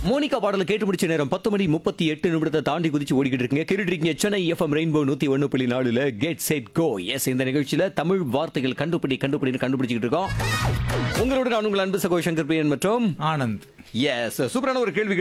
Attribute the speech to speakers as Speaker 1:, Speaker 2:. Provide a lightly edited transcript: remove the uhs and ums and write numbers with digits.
Speaker 1: Monica பாடல கேட்டு முடிச்ச நேரம் 10:38 தாண்டி குதிச்சு ஓடிக்கிட்டு இருக்கீங்க. கேட்டுட்டு இருக்கீங்க Chennai FM rainbow 101.4 get set go. S, இந்த நிகழ்ச்சியில தமிழ் வார்த்தைகள் கண்டுபிடிச்சிட்டு இருக்கோம். உங்களோட நான் உங்கள் அன்பு சகோ சங்கர் பிரியன் மற்றும்
Speaker 2: ஆனந்த்.
Speaker 1: எஸ், சூப்பரான ஒரு கேள்வி